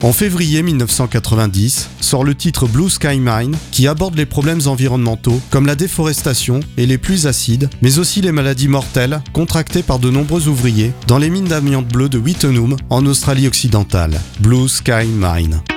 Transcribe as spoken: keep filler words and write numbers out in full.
En février mille neuf cent quatre-vingt-dix, sort le titre Blue Sky Mine qui aborde les problèmes environnementaux comme la déforestation et les pluies acides, mais aussi les maladies mortelles contractées par de nombreux ouvriers dans les mines d'amiante bleu de Wittenoom en Australie occidentale. Blue Sky Mine.